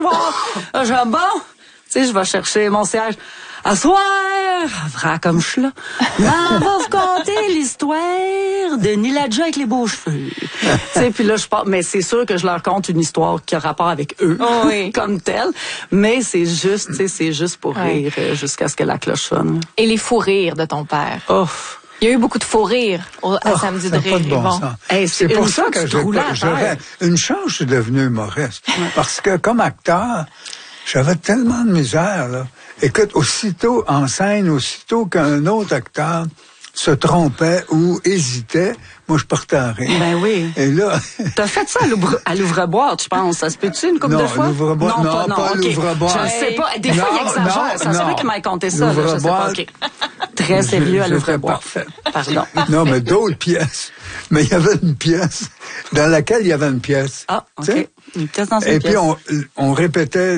Là, je vais, bon, tu sais, je vais chercher mon siège. À soir, vrai comme je suis là, on va vous conter l'histoire de Niladja avec les beaux cheveux. Tu sais, puis là, je pars, mais c'est sûr que je leur conte une histoire qui a rapport avec eux, comme telle. Mais c'est juste, tu sais, c'est juste pour rire jusqu'à ce que la cloche sonne. Et les fous rires de ton père. Oh. Il y a eu beaucoup de faux rires à Samedi de rire. Pas de bon sens. Hey, c'est pour ça que j'aurais une chance, je suis devenu humoriste. Parce que comme acteur, j'avais tellement de misère, là. Écoute, aussitôt en scène, aussitôt qu'un autre acteur se trompait ou hésitait, moi, je partais à rire. Ben oui. Et là... T'as fait ça à l'ouvre-boîte, je pense. Ça se peut-tu une couple de fois? L'ouvre-boîte, non, pas l'ouvre-boîte. Je sais pas. Des fois, il exagère. Ça se peut qu'il m'a compté ça. Là, je sais pas. Okay. Très sérieux à l'ouvre-boîte. Parfait. Pardon. Non, mais d'autres pièces. Mais il y avait une pièce dans laquelle il y avait une pièce. Ah, OK. T'sais? Une pièce dans une et pièce. Puis, on répétait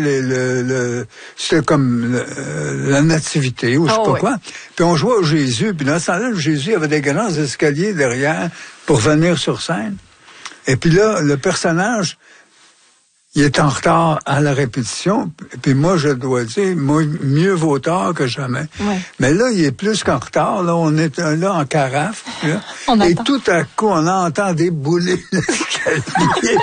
c'était comme la nativité ou je sais pas quoi. Puis on jouait au Jésus. Puis dans ce temps-là, le Jésus, il y avait des grands escaliers derrière pour venir sur scène. Et puis là, le personnage, il est en retard à la répétition. Puis moi, je dois dire, mieux vaut tard que jamais. Ouais. Mais là, il est plus qu'en retard. Là, on est là en carafe. Là, et tout à coup, on entend débouler l'escalier.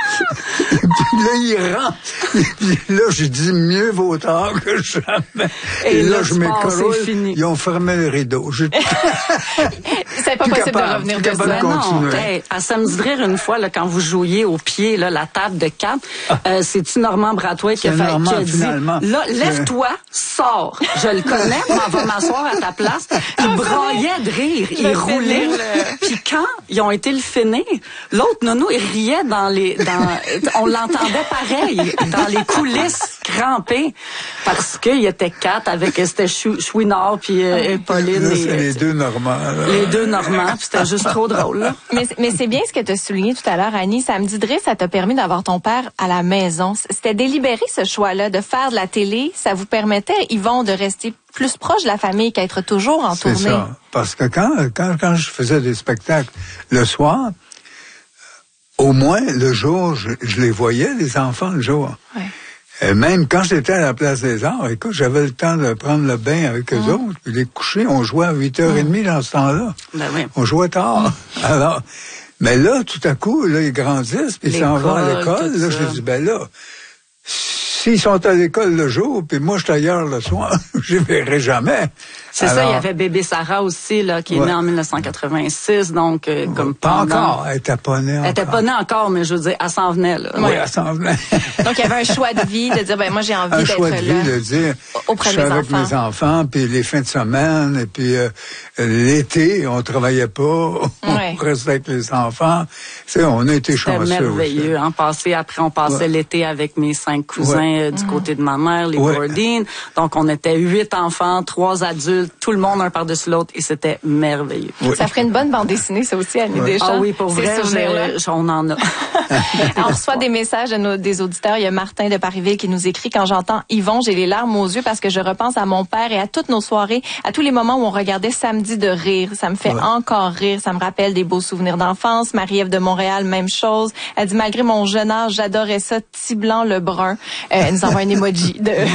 Et puis là, il rentre. Et puis là, j'ai dit, mieux vaut tard que jamais. Et là, je m'écroule. Ils ont fermé le rideau. C'est pas possible de revenir de ça. Non, à Samedi de rire, une fois, là, quand vous jouiez au pied, là, la table de 4, c'est-tu Normand Bratois qui a dit, là, lève-toi, sors. Je le connais, on va m'asseoir à ta place. Il braillait de rire, il roulait. Puis quand ils ont été le finir, l'autre nono, il riait on l'entendait pareil, dans les coulisses crampées, parce qu'il était 4 avec, c'était Chouinard puis Pauline. Les deux Normands. Les deux Normands, puis c'était juste trop drôle. Là. Mais c'est bien ce que tu as souligné tout à l'heure, Annie. Samedi de rire, ça t'a permis d'avoir ton père à la maison. C'était délibéré, ce choix-là, de faire de la télé. Ça vous permettait, Yvon, de rester plus proche de la famille qu'être toujours en tournée. C'est ça. Parce que quand je faisais des spectacles le soir, au moins, le jour, je les voyais, les enfants, le jour. Ouais. Et même quand j'étais à la Place des Arts, écoute, j'avais le temps de prendre le bain avec eux autres, puis les coucher. On jouait à 8h30 dans ce temps-là. Ben oui. On jouait tard. Alors, mais là, tout à coup, là, ils grandissent, puis ils s'en vont à l'école. Là, je dis, ben là, s'ils sont à l'école le jour, puis moi, je suis ailleurs le soir, je les verrai jamais. C'est ça, il y avait bébé Sarah aussi, là, qui est née en 1986, donc, comme pas encore, elle était pas née encore. Elle était pas née encore, mais je veux dire, elle s'en venait, là. Oui, elle s'en venait. Donc, il y avait un choix de vie, de dire, ben, moi, j'ai envie d'être là. Un choix de vie, de dire, auprès je suis avec mes enfants, puis les fins de semaine, et puis l'été, on travaillait pas, on restait avec les enfants. Tu sais, on a été chanceux. C'était merveilleux, hein. Après, on passait l'été avec mes 5 cousins du côté de ma mère, les Bourdines. Donc, on était 8 enfants, 3 adultes, tout le monde un par-dessus l'autre, et c'était merveilleux. Oui. Ça ferait une bonne bande dessinée, ça aussi, Annie Deschamps. Ah oui, pour vrai, on en a. On reçoit des messages des auditeurs. Il y a Martin de Parisville qui nous écrit: quand j'entends Yvon, j'ai les larmes aux yeux parce que je repense à mon père et à toutes nos soirées, à tous les moments où on regardait Samedi de rire. Ça me fait encore rire. Ça me rappelle des beaux souvenirs d'enfance. Marie-Ève de Montréal, même chose. Elle dit, malgré mon jeune âge, j'adorais ça. Petit blanc le brun. Elle nous envoie un emoji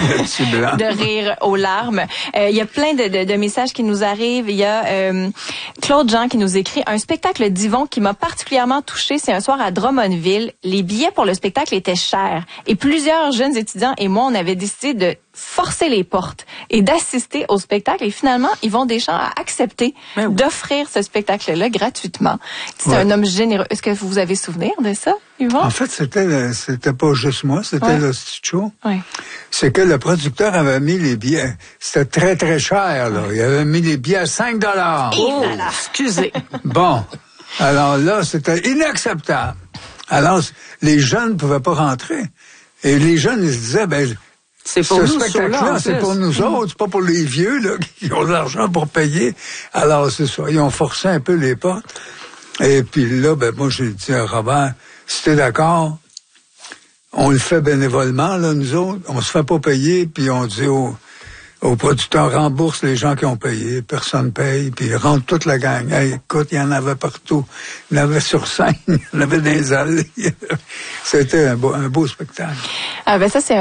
de rire aux larmes. Il y a plein de messages qui nous arrivent. Il y a Claude Jean qui nous écrit: un spectacle d'Yvon qui m'a particulièrement touchée, c'est un soir à Drummondville. Les billets pour le spectacle étaient chers et plusieurs jeunes étudiants et moi, on avait décidé de forcer les portes et d'assister au spectacle. Et finalement, Yvon Deschamps a accepté d'offrir ce spectacle-là gratuitement. C'est un homme généreux. Est-ce que vous avez souvenir de ça, Yvon? En fait, c'était pas juste moi, c'était le show. Oui. C'est que le producteur avait mis les billets. C'était très, très cher, là. Il avait mis les billets à 5 $. Oh, excusez. Bon. Alors là, c'était inacceptable. Alors, les jeunes ne pouvaient pas rentrer. Et les jeunes, ils se disaient, ben, c'est pour ce nous, spectacle-là, c'est pour nous autres, c'est pas pour les vieux, là, qui ont de l'argent pour payer. Alors, c'est ça. Ils ont forcé un peu les portes. Et puis là, ben, moi, j'ai dit à Robert, si t'es d'accord, on le fait bénévolement, là, nous autres. On se fait pas payer, puis on dit au producteur rembourse les gens qui ont payé, personne paye, puis il rentre toute la gang. Hey, écoute, il y en avait partout. Il y en avait sur scène, il y en avait dans les allées. C'était un beau spectacle. Ah ben ça, c'est